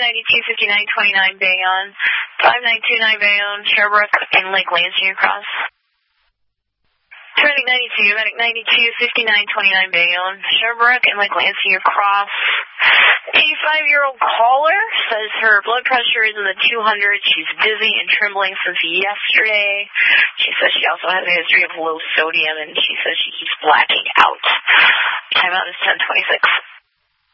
592-5929 Bayonne, 5929 Bayonne, Sherbrooke, and Lake Lansing across. Medic 92, Medic 92-5929 Bayonne, Sherbrooke, and Lake Lansing across. 85-year-old caller says her blood pressure is in the 200s. She's dizzy and trembling since yesterday. She says she also has a history of low sodium, and she says she keeps blacking out. Timeout is 10:26.